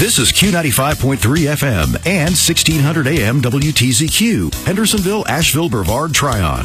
This is Q95.3 FM and 1600 AM WTZQ, Hendersonville, Asheville, Brevard, Tryon.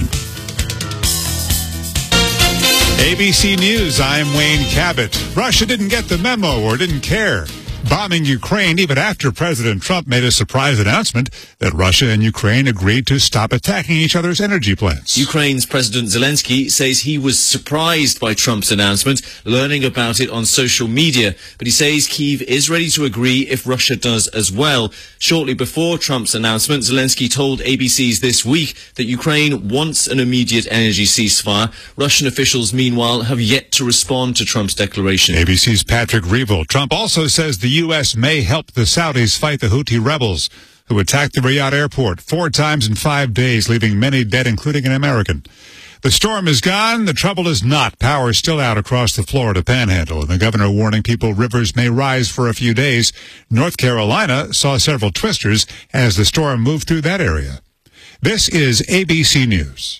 ABC News, I'm Wayne Cabot. Russia didn't get the memo or didn't care. Bombing Ukraine even after President Trump made a surprise announcement that Russia and Ukraine agreed to stop attacking each other's energy plants. Ukraine's President Zelensky says he was surprised by Trump's announcement, learning about it on social media. But he says Kyiv is ready to agree if Russia does as well. Shortly before Trump's announcement, Zelensky told ABC's This Week that Ukraine wants an immediate energy ceasefire. Russian officials, meanwhile, have yet to respond to Trump's declaration. ABC's Patrick Reevell. Trump also says the U.S. may help the Saudis fight the Houthi rebels who attacked the Riyadh airport 4 times in 5 days, leaving many dead, including an American. The storm is gone. The trouble is not. Power is still out across the Florida Panhandle, and the governor warning people rivers may rise for a few days. North Carolina saw several twisters as the storm moved through that area. This is ABC News.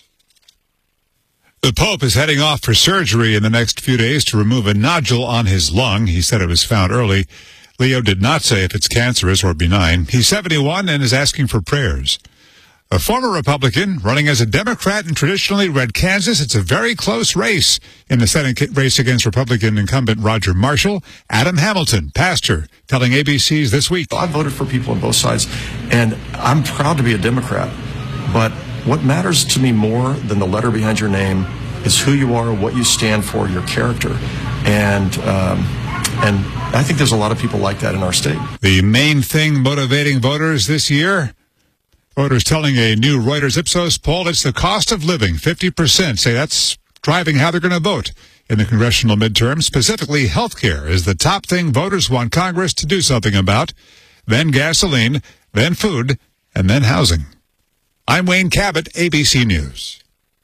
The Pope is heading off for surgery in the next few days to remove a nodule on his lung. He said it was found early. Leo did not say if it's cancerous or benign. He's 71 and is asking for prayers. A former Republican running as a Democrat in traditionally red Kansas. It's a very close race in the Senate race against Republican incumbent Roger Marshall. Adam Hamilton, pastor, telling ABC's This Week. I voted for people on both sides, and I'm proud to be a Democrat. But what matters to me more than the letter behind your name is who you are, what you stand for, your character. And I think there's a lot of people like that in our state. The main thing motivating voters this year, voters telling a new Reuters Ipsos poll, it's the cost of living. 50% say that's driving how they're going to vote in the congressional midterms. Specifically, health care is the top thing voters want Congress to do something about. Then gasoline, then food, and then housing. I'm Wayne Cabot, ABC News.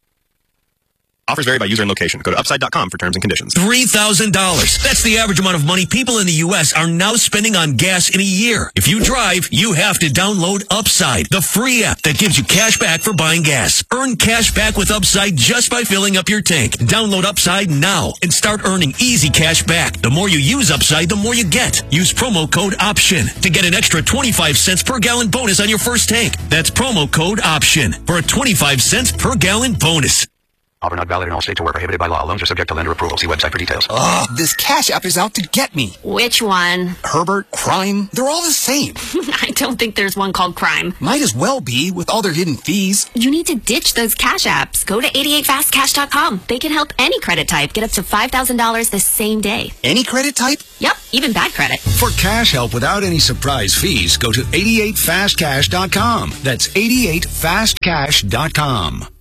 Offers vary by user and location. Go to Upside.com for terms and conditions. $3,000. That's the average amount of money people in the U.S. are now spending on gas in a year. If you drive, you have to download Upside, the free app that gives you cash back for buying gas. Earn cash back with Upside just by filling up your tank. Download Upside now and start earning easy cash back. The more you use Upside, the more you get. Use promo code OPTION to get an extra 25 cents per gallon bonus on your first tank. That's promo code OPTION for a 25 cents per gallon bonus. Offer not valid in all states or where prohibited by law. Loans are subject to lender approval. See website for details. Ugh, this Cash App is out to get me. Which one? Herbert, Crime, they're all the same. I don't think there's one called Crime. Might as well be with all their hidden fees. You need to ditch those Cash Apps. Go to 88fastcash.com. They can help any credit type get up to $5,000 the same day. Any credit type? Yep, even bad credit. For cash help without any surprise fees, go to 88fastcash.com. That's 88fastcash.com.